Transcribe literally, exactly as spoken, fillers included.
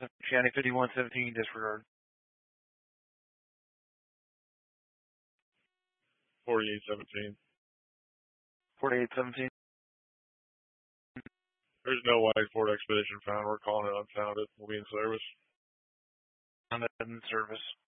County fifty-one seventeen, disregard. forty-eight seventeen. forty-eight seventeen. There's no white Ford Expedition found. We're calling it unfounded. We'll be in service. I'm in service.